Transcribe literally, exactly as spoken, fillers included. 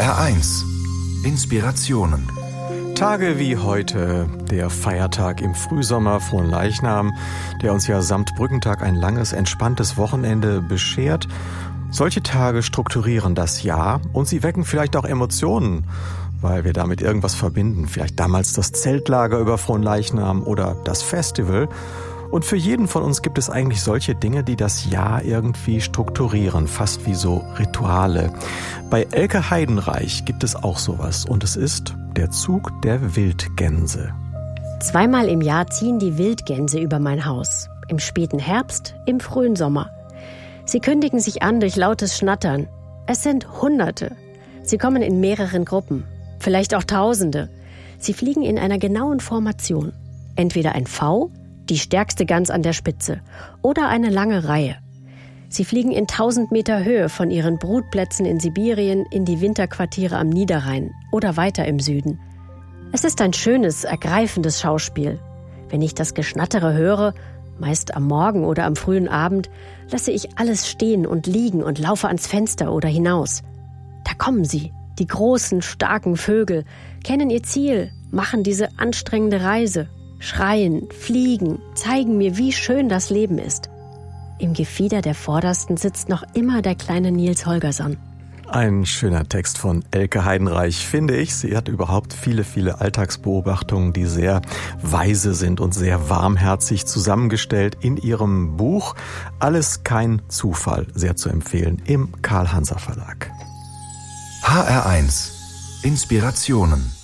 R eins Inspirationen. Tage wie heute, der Feiertag im Frühsommer, Fronleichnam, der uns ja samt Brückentag ein langes, entspanntes Wochenende beschert. Solche Tage strukturieren das Jahr und sie wecken vielleicht auch Emotionen, weil wir damit irgendwas verbinden. Vielleicht damals das Zeltlager über Fronleichnam oder das Festival. Und für jeden von uns gibt es eigentlich solche Dinge, die das Jahr irgendwie strukturieren, fast wie so Rituale. Bei Elke Heidenreich gibt es auch sowas und es ist der Zug der Wildgänse. Zweimal im Jahr ziehen die Wildgänse über mein Haus. Im späten Herbst, im frühen Sommer. Sie kündigen sich an durch lautes Schnattern. Es sind Hunderte. Sie kommen in mehreren Gruppen, vielleicht auch Tausende. Sie fliegen in einer genauen Formation. Entweder ein V, die stärkste Gans an der Spitze, oder eine lange Reihe. Sie fliegen in tausend Meter Höhe von ihren Brutplätzen in Sibirien in die Winterquartiere am Niederrhein oder weiter im Süden. Es ist ein schönes, ergreifendes Schauspiel. Wenn ich das Geschnattere höre, meist am Morgen oder am frühen Abend, lasse ich alles stehen und liegen und laufe ans Fenster oder hinaus. Da kommen sie, die großen, starken Vögel, kennen ihr Ziel, machen diese anstrengende Reise. Schreien, fliegen, zeigen mir, wie schön das Leben ist. Im Gefieder der Vordersten sitzt noch immer der kleine Nils Holgersson. Ein schöner Text von Elke Heidenreich, finde ich. Sie hat überhaupt viele, viele Alltagsbeobachtungen, die sehr weise sind und sehr warmherzig zusammengestellt in ihrem Buch. Alles kein Zufall, sehr zu empfehlen, im Karl Hanser Verlag. H R eins Inspirationen.